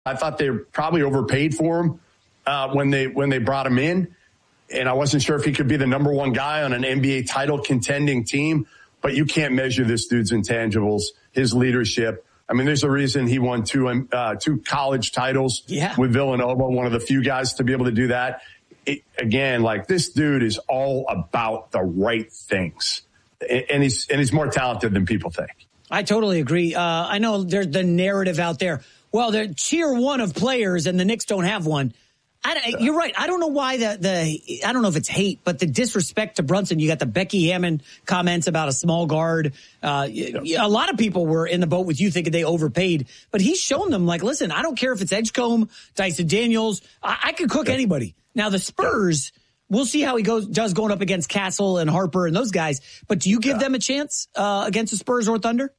I thought they probably overpaid for him when they brought him in. And I wasn't sure if he could be the number one guy on an NBA title contending team. But you can't measure this dude's intangibles, his leadership. I mean, there's a reason he won two college titles with Villanova, one of the few guys to be able to do that. Again, like, this dude is all about the right things. And he's more talented than people think. I totally agree. I know there's the narrative out there. Well, they're tier one of players and the Knicks don't have one. You're right. I don't know why I don't know if it's hate, but the disrespect to Brunson. You got the Becky Hammond comments about a small guard. A lot of people were in the boat with you thinking they overpaid, but he's shown them, like, listen, I don't care if it's Edgecombe, Dyson Daniels. I could cook anybody. Now the Spurs, we'll see how he does going up against Castle and Harper and those guys. But do you give them a chance against the Spurs or Thunder?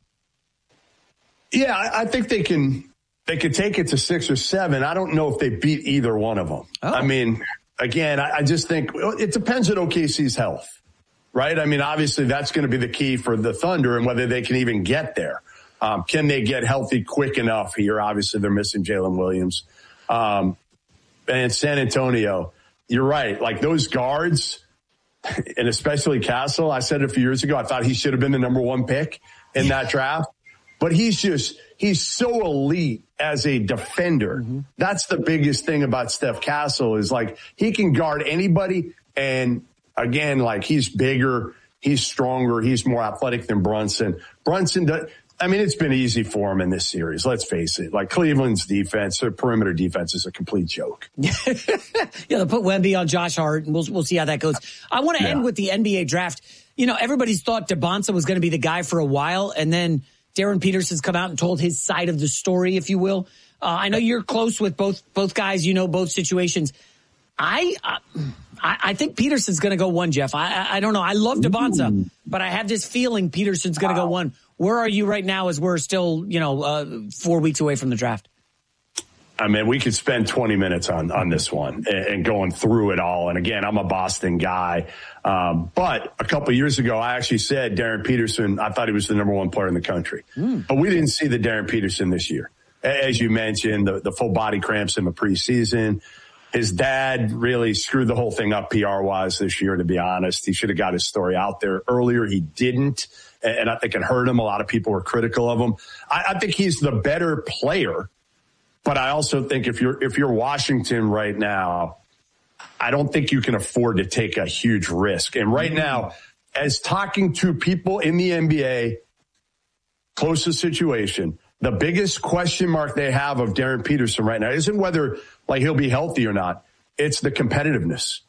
Yeah, I think they can. They could take it to 6 or 7. I don't know if they beat either one of them. Oh. I mean, again, I just think it depends on OKC's health, right? I mean, obviously that's going to be the key for the Thunder and whether they can even get there. Can they get healthy quick enough here? Obviously, they're missing Jalen Williams. And San Antonio, you're right. Like, those guards, and especially Castle, I said it a few years ago, I thought he should have been the number one pick in that draft. But he's so elite as a defender. Mm-hmm. That's the biggest thing about Steph Castle is, like, he can guard anybody. And again, like, he's bigger, he's stronger, he's more athletic than Brunson. I mean, it's been easy for him in this series. Let's face it. Like, Cleveland's defense, their perimeter defense is a complete joke. Yeah, they'll put Wemby on Josh Hart, and we'll see how that goes. I want to end with the NBA draft. You know, everybody's thought DeBonsa was going to be the guy for a while, and then Darren Peterson's come out and told his side of the story, if you will. I know you're close with both guys. You know both situations. I think Peterson's going to go 1, Jeff. I don't know. I love DeBonsa, but I have this feeling Peterson's going to go 1. Where are you right now as we're still, 4 weeks away from the draft? I mean, we could spend 20 minutes on this one and going through it all. And again, I'm a Boston guy. But a couple of years ago, I actually said Darren Peterson, I thought he was the number one player in the country. But we didn't see the Darren Peterson this year. As you mentioned, the full body cramps in the preseason. His dad really screwed the whole thing up PR-wise this year, to be honest. He should have got his story out there earlier. He didn't. And I think it hurt him. A lot of people were critical of him. I think he's the better player. But I also think if you're Washington right now, I don't think you can afford to take a huge risk. And right now, as talking to people in the NBA, closest situation, the biggest question mark they have of Darren Peterson right now isn't whether, like, he'll be healthy or not. It's the competitiveness.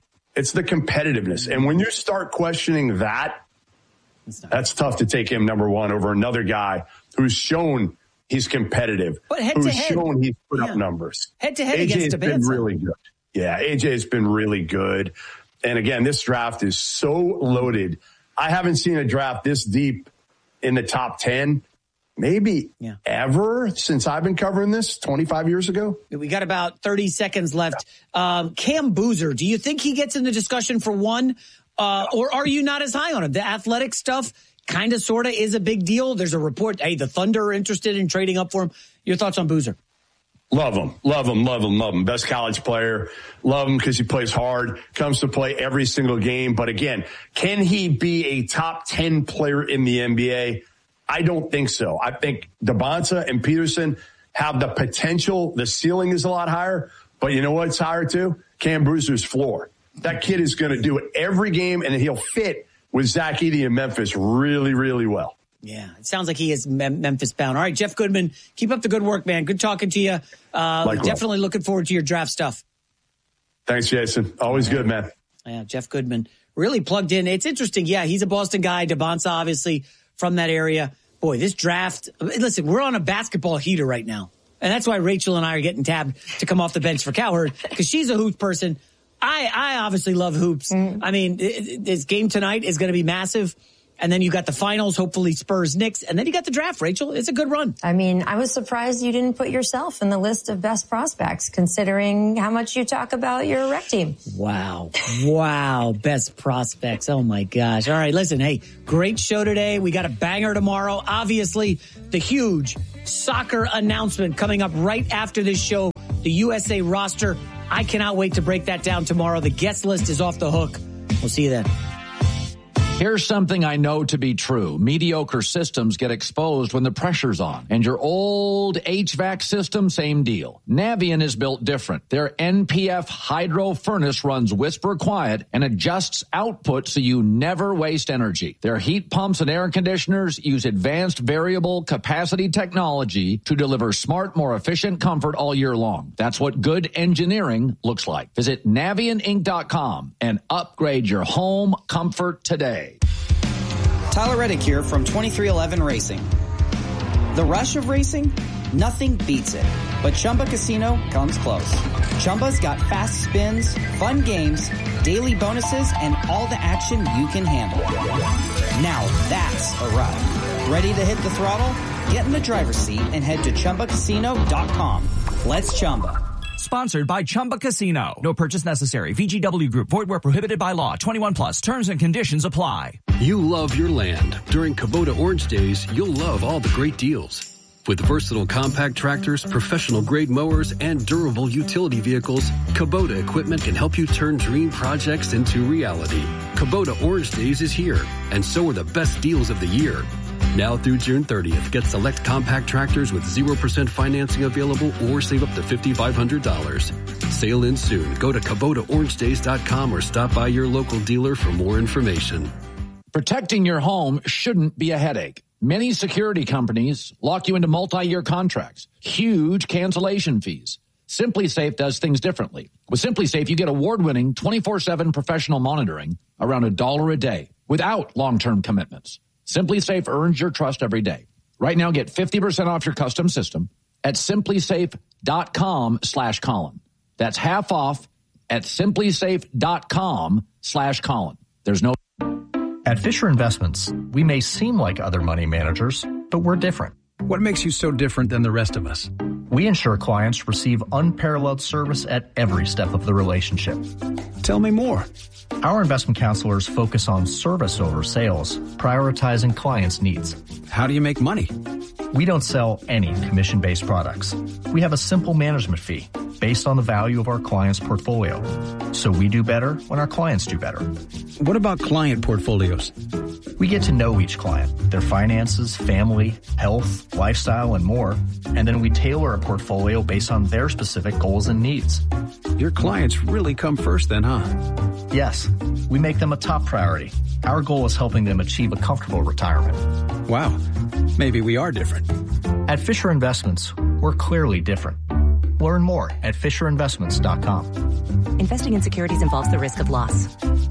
And when you start questioning that, that's tough to take him number one over another guy who's shown he's competitive, but who's shown he's put up numbers. Head-to-head against AJ has been really good. Yeah, AJ has been really good. And again, this draft is so loaded. I haven't seen a draft this deep in the top 10, maybe ever since I've been covering this 25 years ago. We got about 30 seconds left. Cam Boozer, do you think he gets in the discussion for 1? Or are you not as high on him? The athletic stuff kind of, sort of is a big deal. There's a report, hey, the Thunder are interested in trading up for him. Your thoughts on Boozer? Love him. Best college player. Love him because he plays hard, comes to play every single game. But again, can he be a top 10 player in the NBA? I don't think so. I think DeBonsa and Peterson have the potential. The ceiling is a lot higher. But you know what's higher too? Cam Boozer's floor. That kid is going to do it every game, and he'll fit with Zach Edey in Memphis really, really well. Yeah, it sounds like he is Memphis bound. All right, Jeff Goodman, keep up the good work, man. Good talking to you. Definitely looking forward to your draft stuff. Thanks, Jason. Always good, man. Yeah, Jeff Goodman, really plugged in. It's interesting. Yeah, he's a Boston guy. DeBonsa, obviously, from that area. Boy, this draft, listen, we're on a basketball heater right now. And that's why Rachel and I are getting tabbed to come off the bench for Cowherd, because she's a hoops person. I obviously love hoops. I mean, this game tonight is going to be massive. And then you got the finals, hopefully Spurs, Knicks. And then you got the draft, Rachel. It's a good run. I mean, I was surprised you didn't put yourself in the list of best prospects, considering how much you talk about your rec team. Wow. Wow. Best prospects. Oh, my gosh. All right, listen, hey, great show today. We got a banger tomorrow. Obviously, the huge soccer announcement coming up right after this show, the USA roster. I cannot wait to break that down tomorrow. The guest list is off the hook. We'll see you then. Here's something I know to be true. Mediocre systems get exposed when the pressure's on. And your old HVAC system, same deal. Navien is built different. Their NPF hydro furnace runs whisper quiet and adjusts output so you never waste energy. Their heat pumps and air conditioners use advanced variable capacity technology to deliver smart, more efficient comfort all year long. That's what good engineering looks like. Visit NavientInc.com and upgrade your home comfort today. Tyler Reddick here from 2311 Racing. The rush of racing? Nothing beats it. But Chumba Casino comes close. Chumba's got fast spins, fun games, daily bonuses, and all the action you can handle. Now that's a ride. Ready to hit the throttle? Get in the driver's seat and head to ChumbaCasino.com. Let's Chumba. Sponsored by Chumba Casino. No purchase necessary. VGW Group. Void where prohibited by law. 21 plus. Terms and conditions apply. You love your land. During Kubota Orange Days, you'll love all the great deals. With versatile compact tractors, professional-grade mowers, and durable utility vehicles, Kubota equipment can help you turn dream projects into reality. Kubota Orange Days is here, and so are the best deals of the year. Now through June 30th, get select compact tractors with 0% financing available or save up to $5,500. Sale ends soon. Go to KubotaOrangeDays.com or stop by your local dealer for more information. Protecting your home shouldn't be a headache. Many security companies lock you into multi-year contracts, huge cancellation fees. SimpliSafe does things differently. With SimpliSafe, you get award-winning 24/7 professional monitoring around $1 a day without long-term commitments. SimpliSafe earns your trust every day. Right now, get 50% off your custom system at SimpliSafe.com/Colin. That's half off at SimpliSafe.com/Colin. There's no... At Fisher Investments, we may seem like other money managers, but we're different. What makes you so different than the rest of us? We ensure clients receive unparalleled service at every step of the relationship. Tell me more. Our investment counselors focus on service over sales, prioritizing clients' needs. How do you make money? We don't sell any commission-based products. We have a simple management fee based on the value of our client's portfolio. So we do better when our clients do better. What about client portfolios? We get to know each client, their finances, family, health, lifestyle, and more, and then we tailor a portfolio based on their specific goals and needs. Your clients really come first then, huh? Yes, we make them a top priority. Our goal is helping them achieve a comfortable retirement. Wow, maybe we are different. At Fisher Investments, we're clearly different. Learn more at FisherInvestments.com. Investing in securities involves the risk of loss.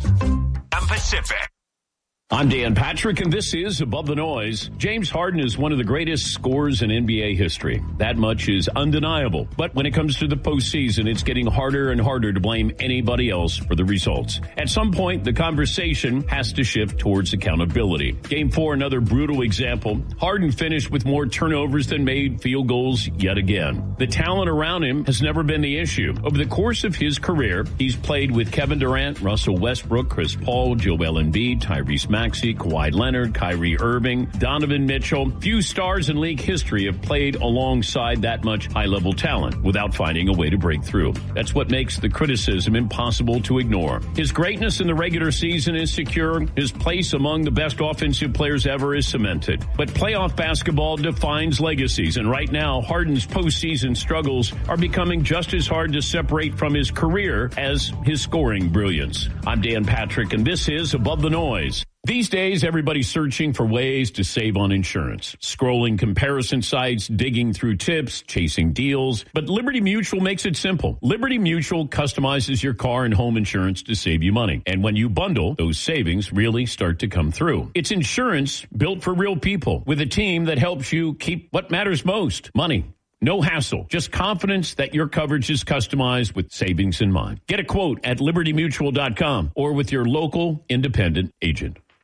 Pacific. I'm Dan Patrick, and this is Above the Noise. James Harden is one of the greatest scorers in NBA history. That much is undeniable. But when it comes to the postseason, it's getting harder and harder to blame anybody else for the results. At some point, the conversation has to shift towards accountability. Game 4, another brutal example. Harden finished with more turnovers than made field goals yet again. The talent around him has never been the issue. Over the course of his career, he's played with Kevin Durant, Russell Westbrook, Chris Paul, Joel Embiid, Tyrese Maxey, Kawhi Leonard, Kyrie Irving, Donovan Mitchell. Few stars in league history have played alongside that much high-level talent without finding a way to break through. That's what makes the criticism impossible to ignore. His greatness in the regular season is secure. His place among the best offensive players ever is cemented. But playoff basketball defines legacies, and right now, Harden's postseason struggles are becoming just as hard to separate from his career as his scoring brilliance. I'm Dan Patrick, and this is Above the Noise. These days, everybody's searching for ways to save on insurance. Scrolling comparison sites, digging through tips, chasing deals. But Liberty Mutual makes it simple. Liberty Mutual customizes your car and home insurance to save you money. And when you bundle, those savings really start to come through. It's insurance built for real people with a team that helps you keep what matters most, money. No hassle, just confidence that your coverage is customized with savings in mind. Get a quote at libertymutual.com or with your local independent agent.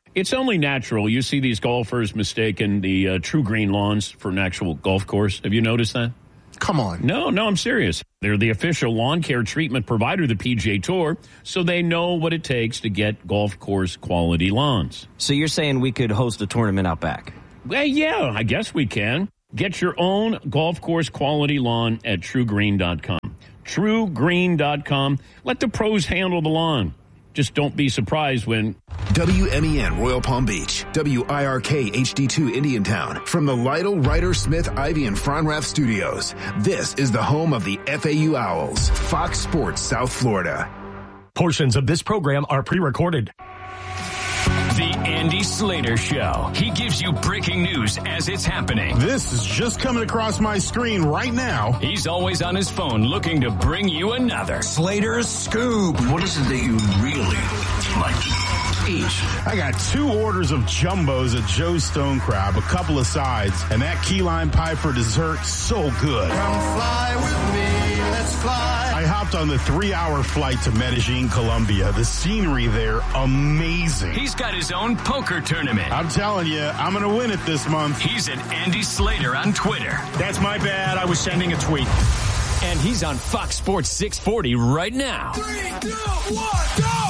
It's only natural. You see these golfers mistaking the True Green lawns for an actual golf course. Have you noticed that? Come on. No, I'm serious. They're the official lawn care treatment provider of the PGA Tour, so they know what it takes to get golf course quality lawns. So you're saying we could host a tournament out back? Well, yeah, I guess we can. Get your own golf course quality lawn at TrueGreen.com. TrueGreen.com. Let the pros handle the lawn. Just don't be surprised when... WMEN Royal Palm Beach, WIRK HD2 Indiantown, from the Lytle, Ryder, Smith, Ivy, and Fronrath studios. This is the home of the FAU Owls, Fox Sports South Florida. Portions of this program are pre-recorded. The Andy Slater Show. He gives you breaking news as it's happening. This is just coming across my screen right now. He's always on his phone looking to bring you another Slater's Scoop. What is it that you really like to eat? I got 2 orders of jumbos at Joe's Stone Crab, a couple of sides, and that key lime pie for dessert, so good. Come fly with me, let's fly. I hopped on the 3-hour flight to Medellin, Colombia. The scenery there, amazing. He's got his own poker tournament. I'm telling you, I'm going to win it this month. He's at Andy Slater on Twitter. That's my bad. I was sending a tweet. And he's on Fox Sports 640 right now. 3, 2, 1, go!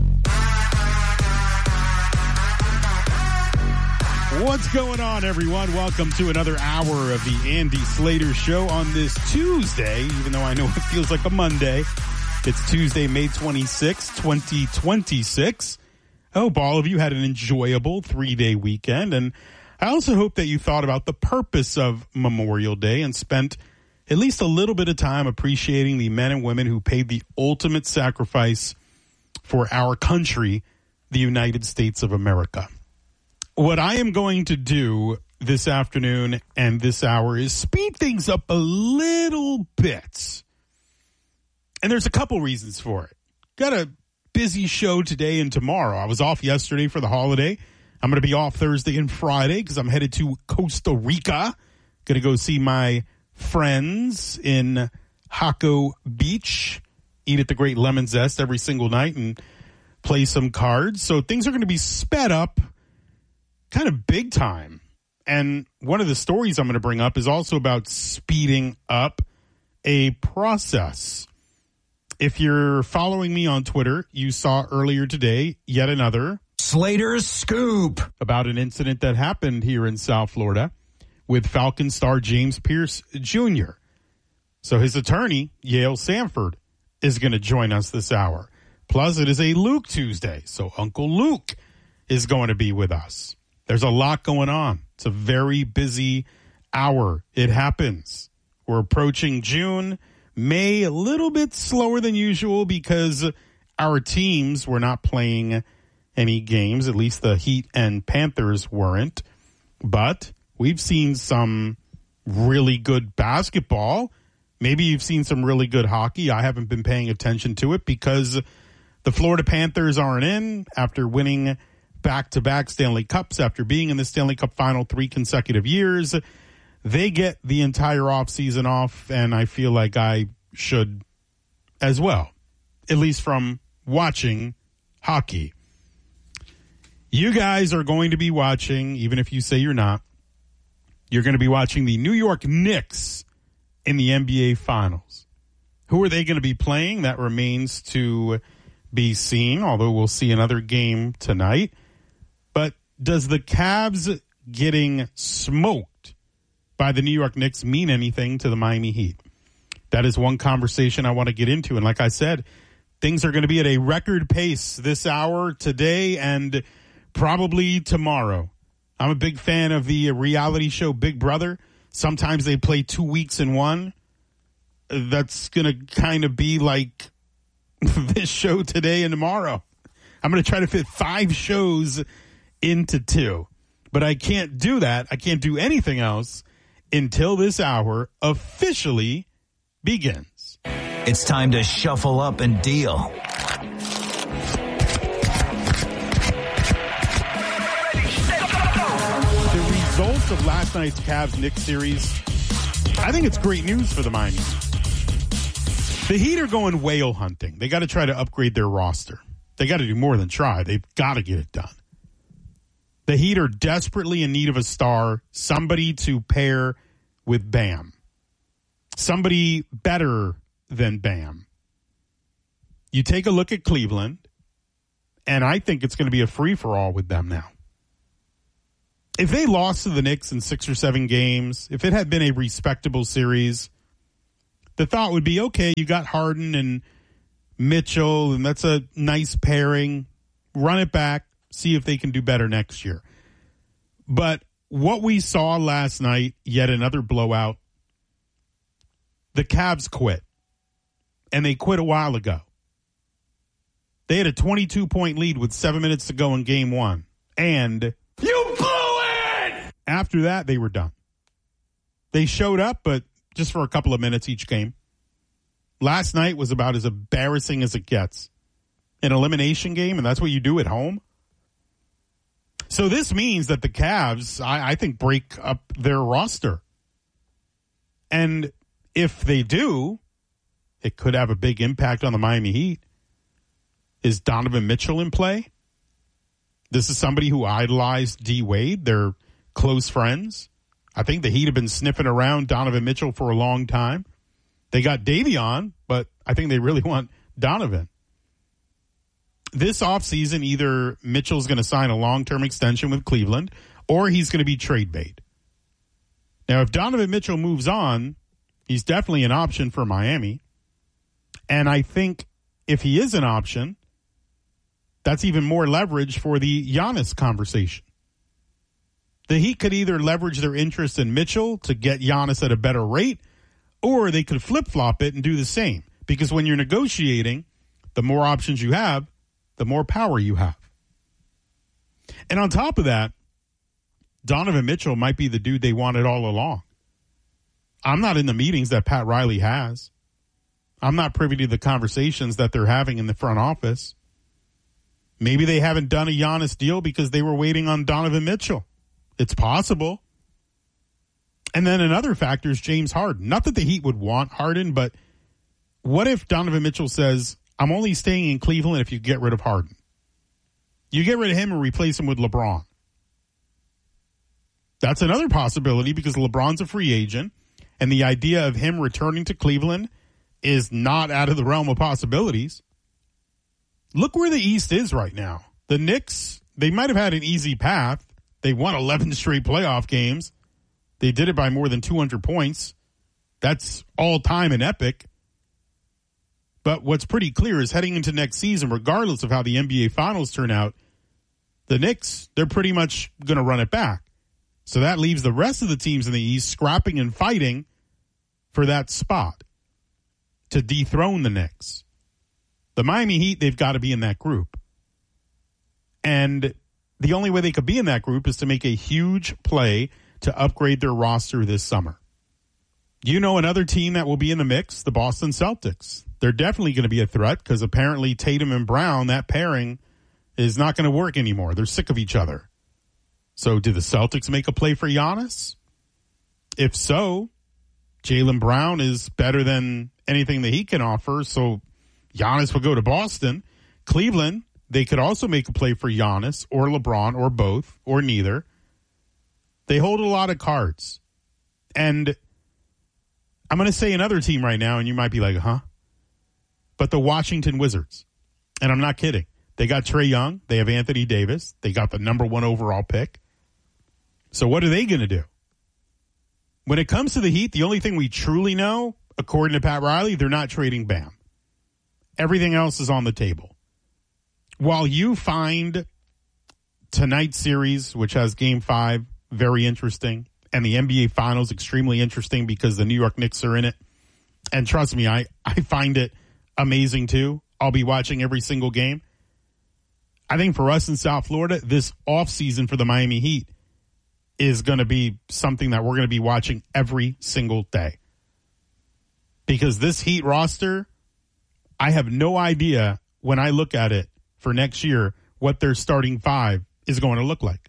What's going on, everyone? Welcome to another hour of the Andy Slater Show on this Tuesday, even though I know it feels like a Monday. It's Tuesday, May 26, 2026. I hope all of you had an enjoyable 3-day weekend, and I also hope that you thought about the purpose of Memorial Day and spent at least a little bit of time appreciating the men and women who paid the ultimate sacrifice for our country, the United States of America. What I am going to do this afternoon and this hour is speed things up a little bit. And there's a couple reasons for it. Got a busy show today and tomorrow. I was off yesterday for the holiday. I'm going to be off Thursday and Friday because I'm headed to Costa Rica. Going to go see my friends in Jaco Beach, eat at the Great Lemon Zest every single night and play some cards. So things are going to be sped up kind of big time. And one of the stories I'm going to bring up is also about speeding up a process. If you're following me on Twitter, you saw earlier today yet another Slater's Scoop about an incident that happened here in South Florida with Falcon star James Pierce Jr. So his attorney, Yale Sanford, is going to join us this hour. Plus, it is a Luke Tuesday, so Uncle Luke is going to be with us. There's a lot going on. It's a very busy hour. It happens. We're approaching June. May a little bit slower than usual because our teams were not playing any games. At least the Heat and Panthers weren't. But we've seen some really good basketball. Maybe you've seen some really good hockey. I haven't been paying attention to it because the Florida Panthers aren't in after winning back-to-back Stanley Cups, after being in the Stanley Cup final 3 consecutive years. They get the entire offseason off, and I feel like I should as well, at least from watching hockey. You guys are going to be watching, even if you say you're not, you're going to be watching the New York Knicks in the NBA Finals. Who are they going to be playing? That remains to be seen, although we'll see another game tonight. But does the Cavs getting smoked by the New York Knicks mean anything to the Miami Heat? That is one conversation I want to get into. And like I said, things are going to be at a record pace this hour, today, and probably tomorrow. I'm a big fan of the reality show Big Brother. Sometimes they play 2 weeks in one. That's going to kind of be like this show today and tomorrow. I'm going to try to fit 5 shows into 2. But I can't do that. I can't do anything else until this hour officially begins. It's time to shuffle up and deal. The results of last night's Cavs-Knicks series, I think it's great news for the Miami Heat. The Heat are going whale hunting. They got to try to upgrade their roster. They got to do more than try. They've got to get it done. The Heat are desperately in need of a star, somebody to pair with Bam. Somebody better than Bam. You take a look at Cleveland, and I think it's going to be a free-for-all with them now. If they lost to the Knicks in 6 or 7 games, if it had been a respectable series, the thought would be, okay, you got Harden and Mitchell, and that's a nice pairing. Run it back, see if they can do better next year. But what we saw last night, yet another blowout, the Cavs quit. And they quit a while ago. They had a 22-point lead with 7 minutes to go in game 1. And you blew it! After that, they were done. They showed up, but just for a couple of minutes each game. Last night was about as embarrassing as it gets. An elimination game, and that's what you do at home. So this means that the Cavs, I think, break up their roster. And if they do, it could have a big impact on the Miami Heat. Is Donovan Mitchell in play? This is somebody who idolized D. Wade. They're close friends. I think the Heat have been sniffing around Donovan Mitchell for a long time. They got Davion, but I think they really want Donovan. This offseason, either Mitchell's going to sign a long-term extension with Cleveland or he's going to be trade bait. Now, if Donovan Mitchell moves on, he's definitely an option for Miami. And I think if he is an option, that's even more leverage for the Giannis conversation. The Heat could either leverage their interest in Mitchell to get Giannis at a better rate, or they could flip-flop it and do the same. Because when you're negotiating, the more options you have, the more power you have. And on top of that, Donovan Mitchell might be the dude they wanted all along. I'm not in the meetings that Pat Riley has. I'm not privy to the conversations that they're having in the front office. Maybe they haven't done a Giannis deal because they were waiting on Donovan Mitchell. It's possible. And then another factor is James Harden. Not that the Heat would want Harden, but what if Donovan Mitchell says, I'm only staying in Cleveland if you get rid of Harden? You get rid of him and replace him with LeBron. That's another possibility because LeBron's a free agent, and the idea of him returning to Cleveland is not out of the realm of possibilities. Look where the East is right now. The Knicks, they might have had an easy path. They won 11 straight playoff games. They did it by more than 200 points. That's all-time and epic. But what's pretty clear is heading into next season, regardless of how the NBA Finals turn out, the Knicks, they're pretty much going to run it back. So that leaves the rest of the teams in the East scrapping and fighting for that spot to dethrone the Knicks. The Miami Heat, they've got to be in that group. And the only way they could be in that group is to make a huge play to upgrade their roster this summer. You know another team that will be in the mix? The Boston Celtics. They're definitely going to be a threat because apparently Tatum and Brown, that pairing, is not going to work anymore. They're sick of each other. So do the Celtics make a play for Giannis? If so, Jaylen Brown is better than anything that he can offer, so Giannis will go to Boston. Cleveland, they could also make a play for Giannis or LeBron or both or neither. They hold a lot of cards. And I'm going to say another team right now, and you might be like, huh? But the Washington Wizards. And I'm not kidding. They got Trae Young. They have Anthony Davis. They got the number 1 overall pick. So what are they going to do? When it comes to the Heat, the only thing we truly know, according to Pat Riley, they're not trading Bam. Everything else is on the table. While you find tonight's series, which has Game 5, very interesting, and the NBA Finals extremely interesting because the New York Knicks are in it, and trust me, I find it amazing too. I'll be watching every single game. I think for us in South Florida, this offseason for the Miami Heat is going to be something that we're going to be watching every single day. Because this Heat roster, I have no idea when I look at it for next year what their starting 5 is going to look like.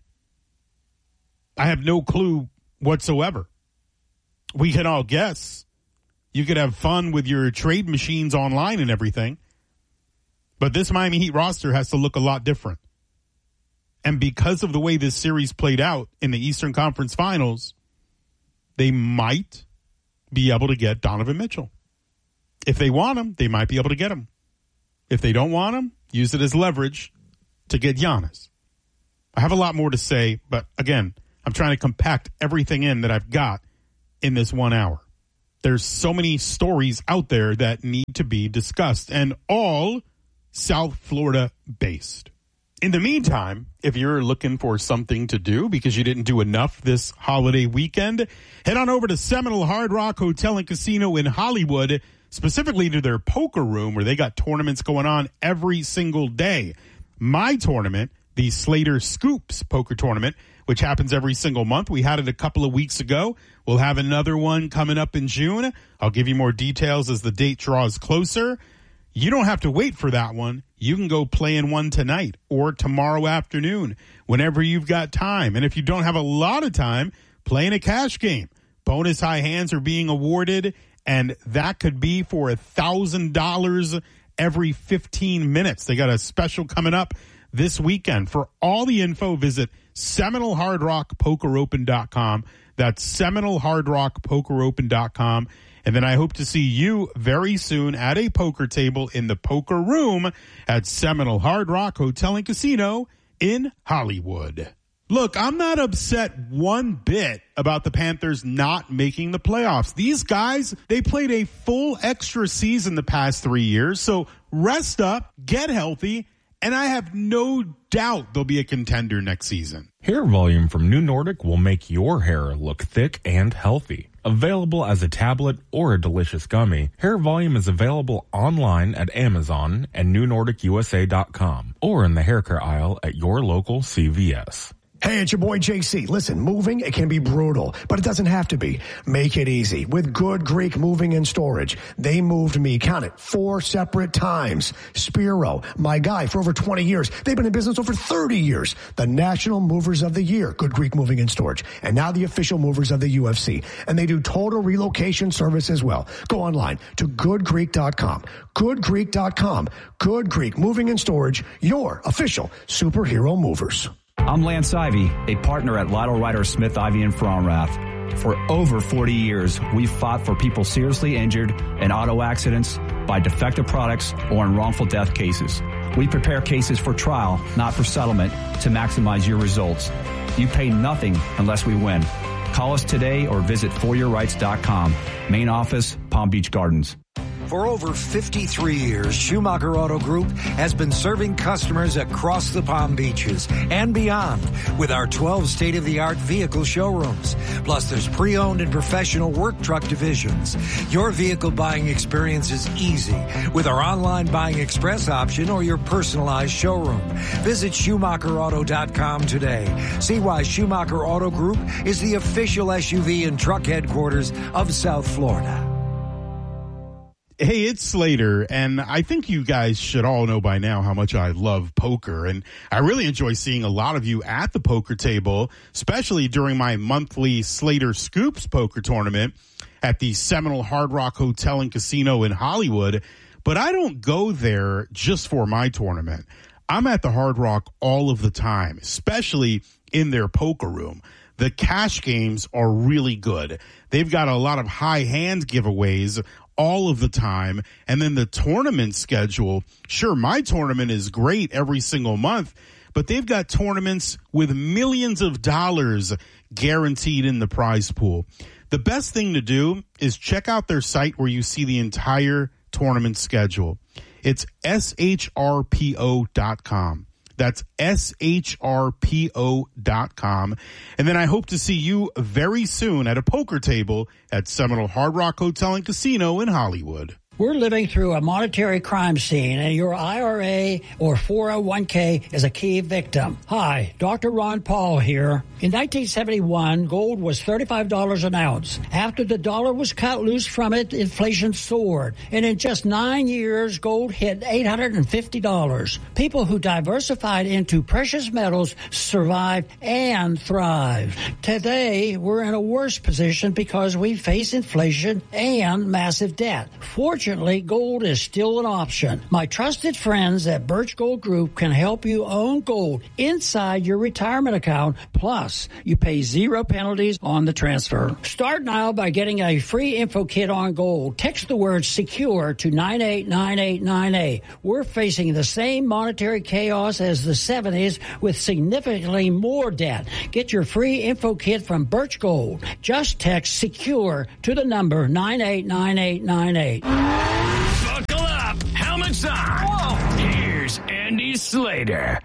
I have no clue whatsoever. We can all guess. You could have fun with your trade machines online and everything. But this Miami Heat roster has to look a lot different. And because of the way this series played out in the Eastern Conference Finals, they might be able to get Donovan Mitchell. If they want him, they might be able to get him. If they don't want him, use it as leverage to get Giannis. I have a lot more to say, but again, I'm trying to compact everything in that I've got in this 1 hour. There's so many stories out there that need to be discussed, and all South Florida based. In the meantime, if you're looking for something to do because you didn't do enough this holiday weekend, head on over to Seminole Hard Rock Hotel and Casino in Hollywood, specifically to their poker room where they got tournaments going on every single day. My tournament, the Slater Scoops Poker Tournament, which happens every single month. We had it a couple of weeks ago. We'll have another one coming up in June. I'll give you more details as the date draws closer. You don't have to wait for that one. You can go play in one tonight or tomorrow afternoon, whenever you've got time. And if you don't have a lot of time, play in a cash game. Bonus high hands are being awarded, and that could be for $1,000 every 15 minutes. They got a special coming up this weekend. For all the info, visit SeminoleHardRockPokerOpen.com. That's SeminoleHardRockPokerOpen.com. And then I hope to see you very soon at a poker table in the poker room at Seminole Hard Rock Hotel and Casino in Hollywood. Look, I'm not upset one bit about the Panthers not making the playoffs. These guys, they played a full extra season the past 3 years. So rest up, get healthy, and I have no doubt they'll be a contender next season. Hair volume from New Nordic will make your hair look thick and healthy. Available as a tablet or a delicious gummy, Hair Volume is available online at Amazon and NewNordicUSA.com or in the hair care aisle at your local CVS. Hey, it's your boy JC. Listen, moving, it can be brutal, but it doesn't have to be. Make it easy with Good Greek Moving and Storage. They moved me, count it, 4 separate times. Spiro, my guy for over 20 years. They've been in business over 30 years. The National Movers of the Year, Good Greek Moving and Storage. And now the official movers of the UFC. And they do total relocation service as well. Go online to goodgreek.com. Goodgreek.com. Good Greek Moving and Storage, your official superhero movers. I'm Lance Ivy, a partner at Lytle Ryder Smith Ivy and Fromrath. For over 40 years, we've fought for people seriously injured in auto accidents, by defective products, or in wrongful death cases. We prepare cases for trial, not for settlement, to maximize your results. You pay nothing unless we win. Call us today or visit foryourrights.com. Main office, Palm Beach Gardens. For over 53 years, Schumacher Auto Group has been serving customers across the Palm Beaches and beyond with our 12 state-of-the-art vehicle showrooms. Plus, there's pre-owned and professional work truck divisions. Your vehicle buying experience is easy with our online buying express option or your personalized showroom. Visit SchumacherAuto.com today. See why Schumacher Auto Group is the official SUV and truck headquarters of South Florida. Hey, it's Slater, and I think you guys should all know by now how much I love poker, and I really enjoy seeing a lot of you at the poker table, especially during my monthly Slater Scoops poker tournament at the Seminole Hard Rock Hotel and Casino in Hollywood. But I don't go there just for my tournament. I'm at the Hard Rock all of the time, especially in their poker room. The cash games are really good. They've got a lot of high hand giveaways all of the time. And then the tournament schedule. Sure, my tournament is great every single month, but they've got tournaments with millions of dollars guaranteed in the prize pool. The best thing to do is check out their site where you see the entire tournament schedule. It's shrpo.com. That's shrpo.com. And then I hope to see you very soon at a poker table at Seminole Hard Rock Hotel and Casino in Hollywood. We're living through a monetary crime scene, and your IRA or 401k is a key victim. Hi, Dr. Ron Paul here. In 1971, gold was $35 an ounce. After the dollar was cut loose from it, inflation soared. And in just 9 years, gold hit $850. People who diversified into precious metals survived and thrived. Today, we're in a worse position because we face inflation and massive debt. Fortunately, Unfortunately, gold is still an option. My trusted friends at Birch Gold Group can help you own gold inside your retirement account. Plus, you pay 0 penalties on the transfer. Start now by getting a free info kit on gold. Text the word SECURE to 989898. We're facing the same monetary chaos as the 70s with significantly more debt. Get your free info kit from Birch Gold. Just text SECURE to the number 989898. Buckle up. Helmets on. Whoa. Here's Andy Slater.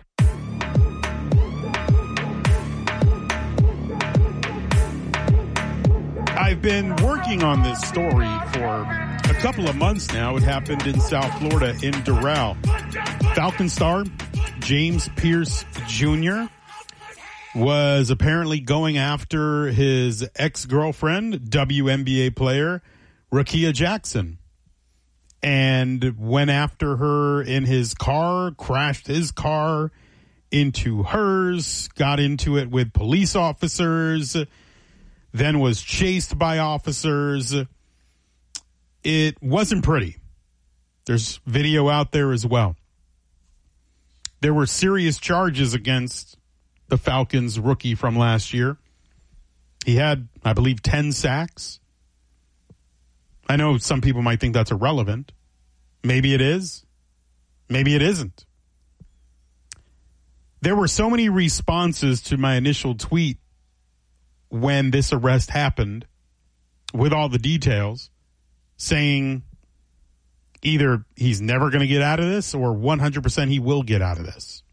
I've been working on this story for a couple of months now. It happened in South Florida in Doral. Falcon star James Pierce Jr. was apparently going after his ex-girlfriend, WNBA player Rakia Jackson, and went after her in his car, crashed his car into hers, got into it with police officers, then was chased by officers. It wasn't pretty. There's video out there as well. There were serious charges against the Falcons rookie from last year. He had, I believe, 10 sacks. I know some people might think that's irrelevant. Maybe it is. Maybe it isn't. There were so many responses to my initial tweet when this arrest happened with all the details saying either he's never going to get out of this or 100% he will get out of this.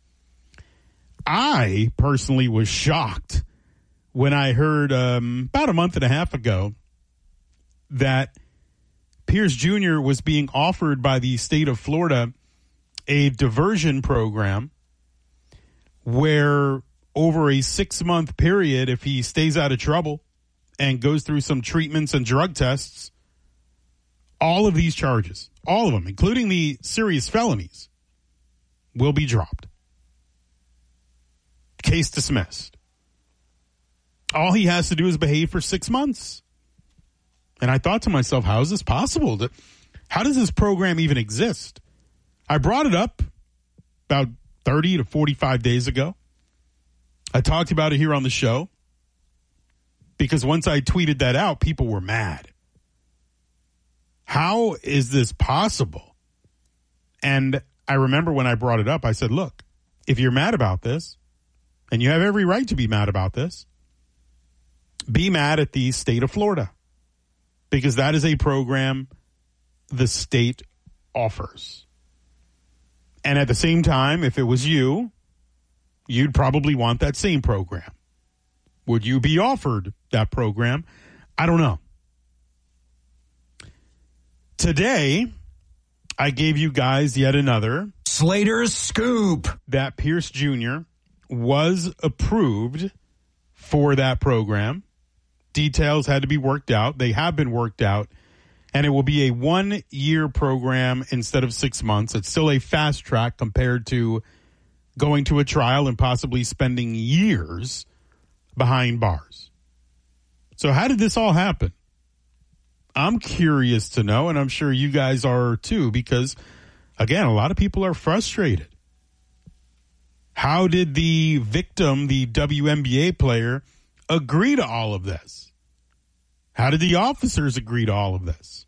I personally was shocked when I heard about a month and a half ago that Pierce Jr. was being offered by the state of Florida a diversion program where over a 6-month period, if he stays out of trouble and goes through some treatments and drug tests, all of these charges, all of them, including the serious felonies, will be dropped. Case dismissed. All he has to do is behave for 6 months. And I thought to myself, how is this possible? How does this program even exist? I brought it up about 30 to 45 days ago. I talked about it here on the show because once I tweeted that out, people were mad. How is this possible? And I remember when I brought it up, I said, look, if you're mad about this, and you have every right to be mad about this, be mad at the state of Florida, because that is a program the state offers. And at the same time, if it was you, you'd probably want that same program. Would you be offered that program? I don't know. Today, I gave you guys yet another Slater's Scoop that Pierce Jr. was approved for that program. Details had to be worked out. They have been worked out. And it will be a 1-year program instead of 6 months. It's still a fast track compared to going to a trial and possibly spending years behind bars. So how did this all happen? I'm curious to know, and I'm sure you guys are too, because, again, a lot of people are frustrated. How did the victim, the WNBA player, agree to all of this? How did the officers agree to all of this?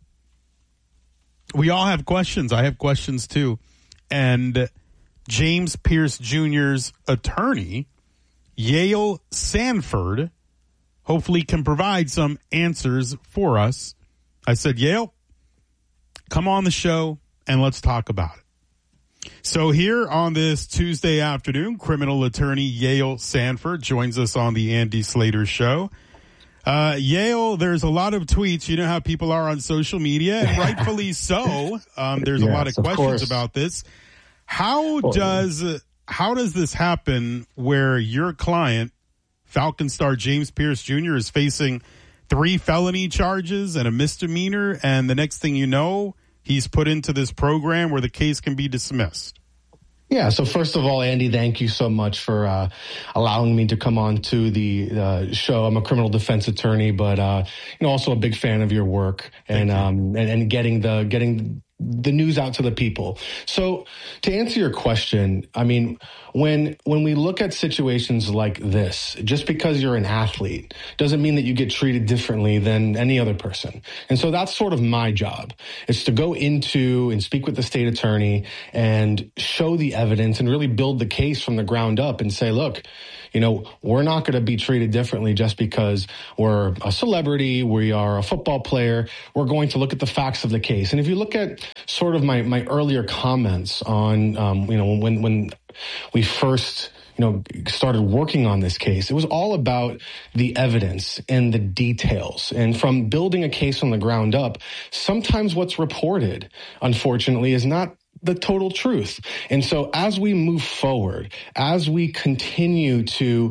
We all have questions. I have questions too. And James Pierce Jr.'s attorney, Yale Sanford, hopefully can provide some answers for us. I said, Yale, come on the show and let's talk about it. So here on this Tuesday afternoon, criminal attorney Yale Sanford joins us on the Andy Slater Show. Yale, there's a lot of tweets. You know how people are on social media, and rightfully so. There's a lot of questions about this. How does this happen where your client, Falcon star James Pierce Jr., is facing 3 felony charges and a misdemeanor, and the next thing you know, he's put into this program where the case can be dismissed? Yeah. So first of all, Andy, thank you so much for allowing me to come on to the show. I'm a criminal defense attorney, but also a big fan of your work and getting the news out to the people. So to answer your question, I mean, when we look at situations like this, just because you're an athlete doesn't mean that you get treated differently than any other person. And so that's sort of my job, is to go into and speak with the state attorney and show the evidence and really build the case from the ground up and say, look, we're not going to be treated differently just because we're a celebrity, we are a football player. We're going to look at the facts of the case. And if you look at sort of my earlier comments on, when we first started working on this case, it was all about the evidence and the details. And from building a case from the ground up, sometimes what's reported, unfortunately, is not the total truth. And so as we move forward, as we continue to,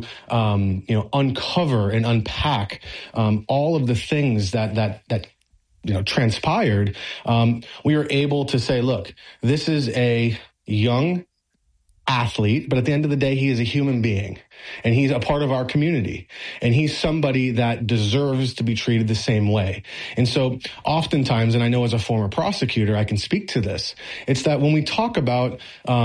uncover and unpack all of the things that transpired, we were able to say, look, this is a young athlete, but at the end of the day, he is a human being and he's a part of our community and he's somebody that deserves to be treated the same way. And so oftentimes, and I know as a former prosecutor, I can speak to this, it's that when we talk about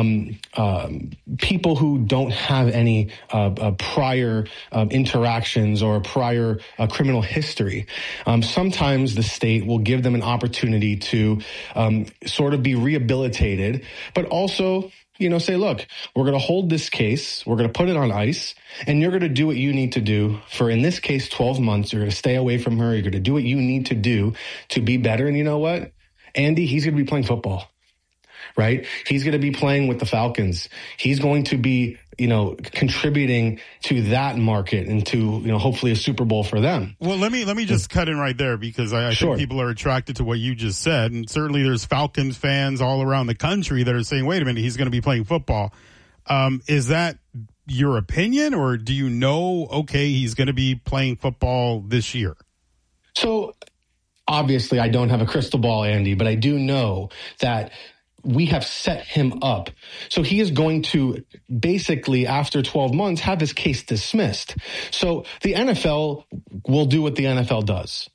people who don't have any prior interactions or prior criminal history, sometimes the state will give them an opportunity to sort of be rehabilitated, but also say, look, we're going to hold this case, we're going to put it on ice, and you're going to do what you need to do for, in this case, 12 months. You're going to stay away from her. You're going to do what you need to do to be better. And you know what? Andy, he's going to be playing football, right? He's going to be playing with the Falcons. He's going to be, contributing to that market and to, hopefully a Super Bowl for them. Well, let me just cut in right there because I think people are attracted to what you just said. And certainly there's Falcons fans all around the country that are saying, wait a minute, he's going to be playing football. Is that your opinion, or do you know, okay, he's going to be playing football this year? So obviously I don't have a crystal ball, Andy, but I do know that we have set him up. So he is going to basically, after 12 months, have his case dismissed. So the NFL will do what the NFL does.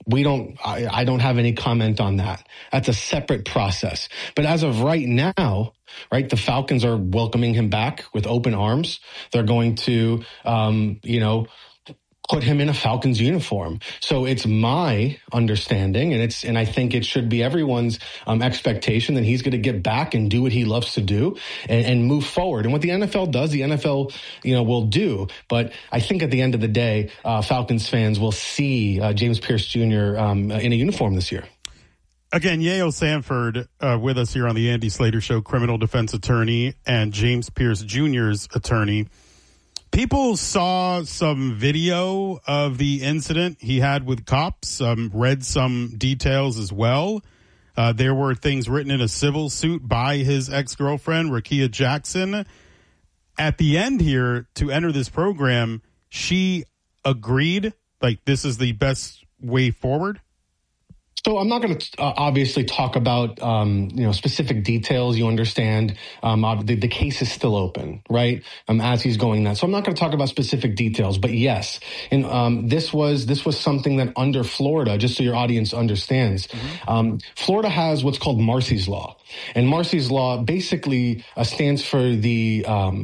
I don't have any comment on that. That's a separate process. But as of right now, the Falcons are welcoming him back with open arms. They're going to, put him in a Falcons uniform. So it's my understanding, and I think it should be everyone's expectation that he's going to get back and do what he loves to do and move forward. And what the NFL does, the NFL, will do. But I think at the end of the day, Falcons fans will see James Pierce Jr. In a uniform this year. Again, Yael Sanford with us here on the Andy Slater Show, criminal defense attorney and James Pierce Jr.'s attorney. People saw some video of the incident he had with cops, read some details as well. There were things written in a civil suit by his ex-girlfriend, Rakia Jackson. At the end here, to enter this program, she agreed, this is the best way forward. So I'm not going to obviously talk about, specific details. You understand, the case is still open, right? As he's going that. So I'm not going to talk about specific details, but yes. And, this was something that under Florida, just so your audience understands, Florida has what's called Marsy's Law. And Marsy's Law basically stands for the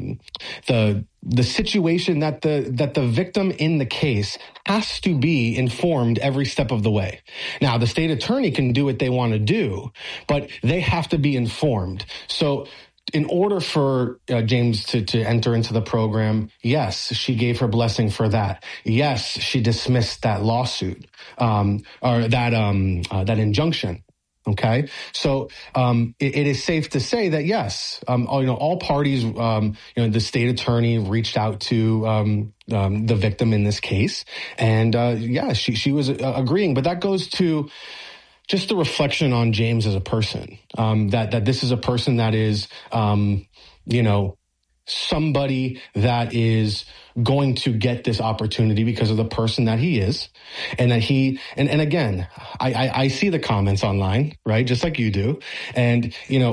situation that the victim in the case has to be informed every step of the way. Now, the state attorney can do what they want to do, but they have to be informed. So in order for James to enter into the program, yes, she gave her blessing for that. Yes, she dismissed that lawsuit, or that injunction. Okay, so it is safe to say that yes, all parties, the state attorney reached out to the victim in this case, and she was agreeing. But that goes to just the reflection on James as a person. That this is a person that is, somebody that is going to get this opportunity because of the person that he is, and that and again, I see the comments online, right? Just like you do. And,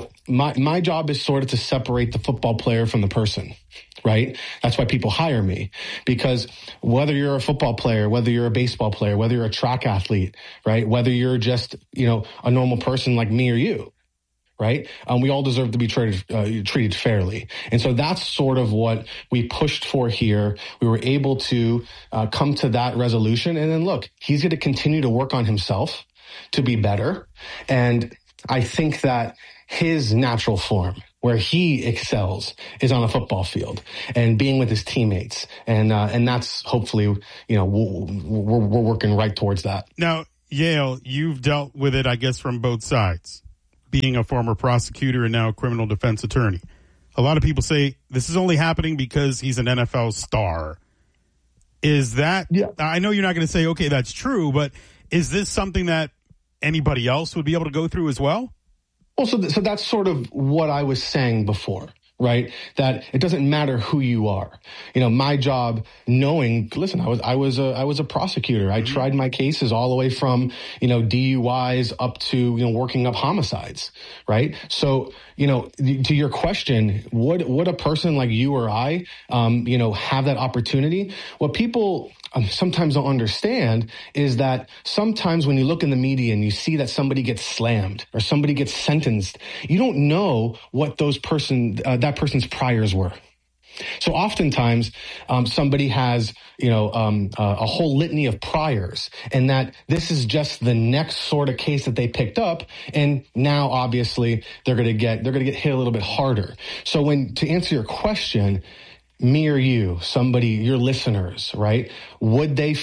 my job is sort of to separate the football player from the person, right? That's why people hire me, because whether you're a football player, whether you're a baseball player, whether you're a track athlete, right? Whether you're just, a normal person like me or you, right? We all deserve to be treated fairly. And so that's sort of what we pushed for here. We were able to come to that resolution. And then look, he's going to continue to work on himself to be better. And I think that his natural form, where he excels, is on a football field and being with his teammates. And that's hopefully, we're working right towards that. Now, Yale, you've dealt with it, I guess, from both sides, being a former prosecutor and now a criminal defense attorney. A lot of people say this is only happening because he's an NFL star. Is that, I know you're not going to say, okay, that's true, but is this something that anybody else would be able to go through as well? Well, so that's sort of what I was saying before, right? That it doesn't matter who you are. My job, listen, I was a prosecutor. I tried my cases all the way from, DUIs up to, working up homicides, right? So, to your question, would a person like you or I, have that opportunity? What people sometimes don't understand is that sometimes when you look in the media and you see that somebody gets slammed or somebody gets sentenced, you don't know what that person's priors were. So oftentimes, somebody has, a whole litany of priors, and that this is just the next sort of case that they picked up. And now obviously they're going to get hit a little bit harder. So to answer your question, me or you, your listeners, right? Would they,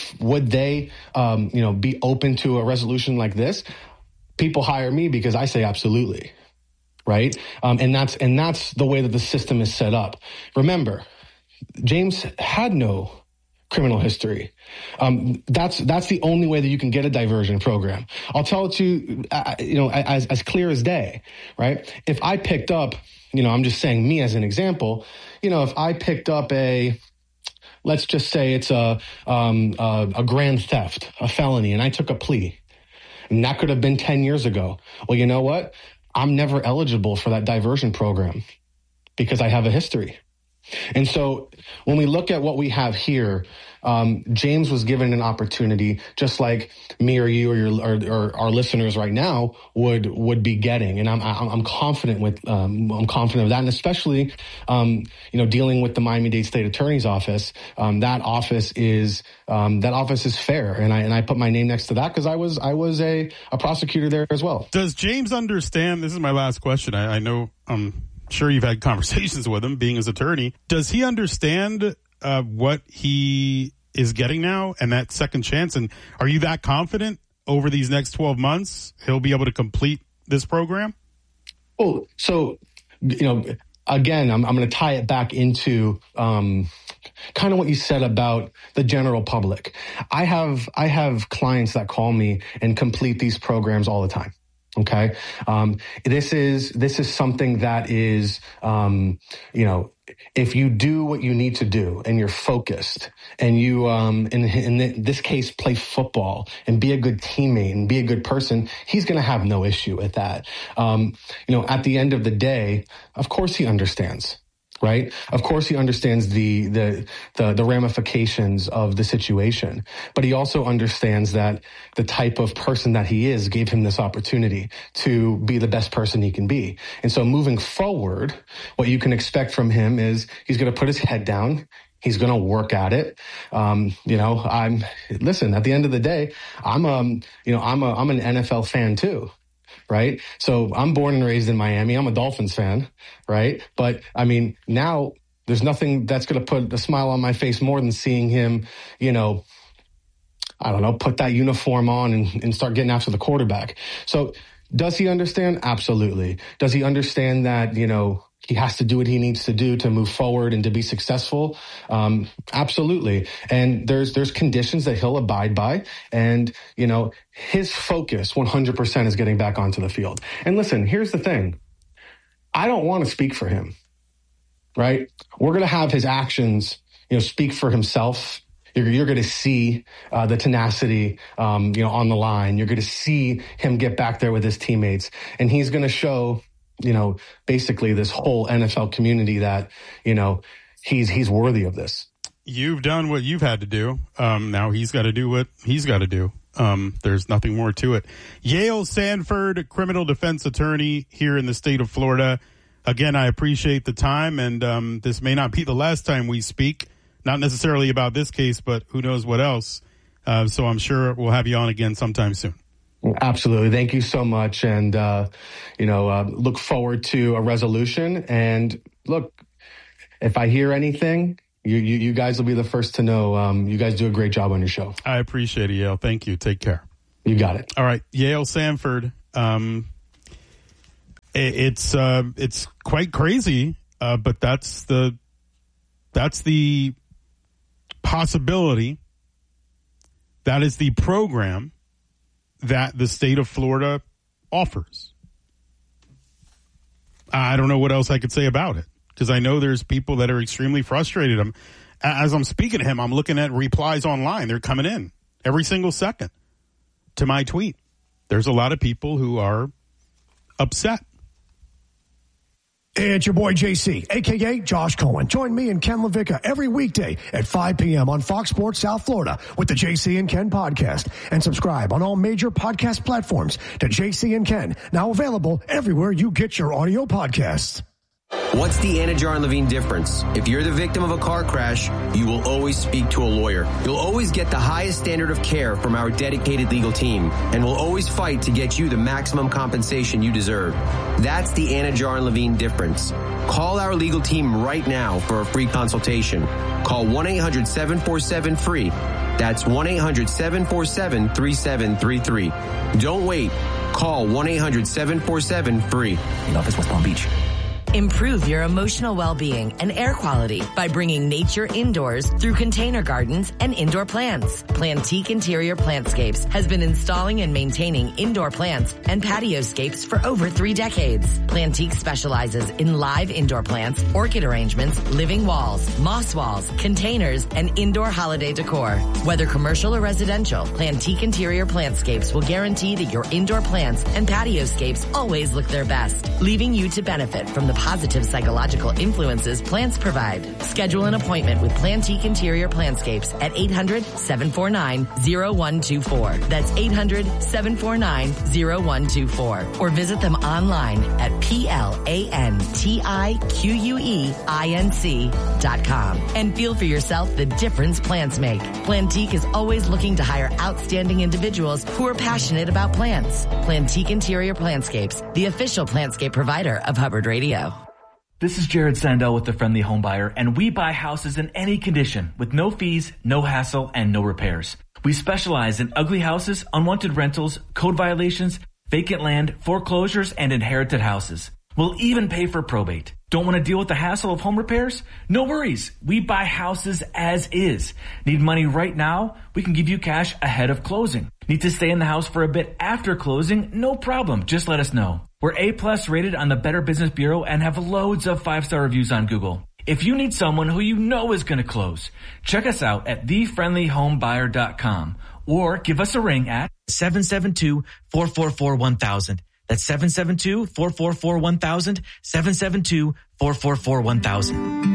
be open to a resolution like this? People hire me because I say absolutely. Right. And that's the way that the system is set up. Remember, James had no criminal history. That's the only way that you can get a diversion program. I'll tell it to you, as clear as day. Right. If I picked up, I'm just saying me as an example, if I picked up let's just say it's a grand theft, a felony, and I took a plea, and that could have been 10 years ago. Well, you know what? I'm never eligible for that diversion program because I have a history. And so when we look at what we have here, James was given an opportunity just like me or you or our listeners right now would be getting. And I'm confident I'm confident of that. And especially, dealing with the Miami-Dade State Attorney's Office, that office is fair. And I put my name next to that because I was a prosecutor there as well. Does James understand? This is my last question. I know, sure you've had conversations with him being his attorney. Does he understand what he is getting now and that second chance? And are you that confident over these next 12 months he'll be able to complete this program? Oh, so, again, I'm going to tie it back into kind of what you said about the general public. I have clients that call me and complete these programs all the time. Okay. This is something that is, if you do what you need to do and you're focused and you, in this case, play football and be a good teammate and be a good person, he's going to have no issue with that. At the end of the day, of course he understands. Right. Of course, he understands the ramifications of the situation, but he also understands that the type of person that he is gave him this opportunity to be the best person he can be. And so moving forward, what you can expect from him is he's going to put his head down. He's going to work at it. Listen, at the end of the day, I'm an NFL fan too. Right. So I'm born and raised in Miami. I'm a Dolphins fan. Right. But I mean, now there's nothing that's going to put a smile on my face more than seeing him, put that uniform on and start getting after the quarterback. So does he understand? Absolutely. Does he understand that, he has to do what he needs to do to move forward and to be successful? Absolutely. And there's conditions that he'll abide by. And, his focus 100% is getting back onto the field. And listen, here's the thing. I don't want to speak for him. right? We're going to have his actions, speak for himself. You're going to see the tenacity, on the line. You're going to see him get back there with his teammates, and he's going to show, basically this whole NFL community that, he's worthy of this. You've done what you've had to do. Now he's got to do what he's got to do. There's nothing more to it. Yale Sanford, criminal defense attorney here in the state of Florida. Again, I appreciate the time, and this may not be the last time we speak. Not necessarily about this case, but who knows what else. So I'm sure we'll have you on again sometime soon. Absolutely. Thank you so much. And, look forward to a resolution. And look, if I hear anything, you guys will be the first to know. You guys do a great job on your show. I appreciate it, Yale. Thank you. Take care. You got it. All right. Yale Sanford. It's quite crazy, but that's the possibility. That is the program that the state of Florida offers. I don't know what else I could say about it, because I know there's people that are extremely frustrated. As I'm speaking to him, I'm looking at replies online. They're coming in every single second to my tweet. There's a lot of people who are upset. It's your boy JC, a.k.a. Josh Cohen. Join me and Ken LaVicka every weekday at 5 p.m. on Fox Sports South Florida with the JC and Ken podcast. And subscribe on all major podcast platforms to JC and Ken, now available everywhere you get your audio podcasts. What's the Anna Jar and Levine difference? If you're the victim of a car crash, you will always speak to a lawyer. You'll always get the highest standard of care from our dedicated legal team, and we'll always fight to get you the maximum compensation you deserve. That's the Anna Jar and Levine difference. Call our legal team right now for a free consultation. Call 1-800-747-FREE. That's 1-800-747-3733. Don't wait. Call 1-800-747-FREE. In office, West Palm Beach. Improve your emotional well-being and air quality by bringing nature indoors through container gardens and indoor plants. Plantique Interior Plantscapes has been installing and maintaining indoor plants and patioscapes for over 3 decades. Plantique specializes in live indoor plants, orchid arrangements, living walls, moss walls, containers, and indoor holiday decor. Whether commercial or residential, Plantique Interior Plantscapes will guarantee that your indoor plants and patioscapes always look their best, leaving you to benefit from the positive psychological influences plants provide. Schedule an appointment with Plantique Interior Plantscapes at 800-749-0124. That's 800-749-0124. Or visit them online at plantiqueinc.com and feel for yourself the difference plants make. Plantique is always looking to hire outstanding individuals who are passionate about plants. Plantique Interior Plantscapes, the official plantscape provider of Hubbard Radio. This is Jared Sandell with The Friendly Home Buyer, and we buy houses in any condition with no fees, no hassle, and no repairs. We specialize in ugly houses, unwanted rentals, code violations, vacant land, foreclosures, and inherited houses. We'll even pay for probate. Don't want to deal with the hassle of home repairs? No worries. We buy houses as is. Need money right now? We can give you cash ahead of closing. Need to stay in the house for a bit after closing? No problem. Just let us know. We're A+ rated on the Better Business Bureau and have loads of 5-star reviews on Google. If you need someone who you know is going to close, check us out at thefriendlyhomebuyer.com or give us a ring at 772-444-1000. That's 772-444-1000, 772-444-1000.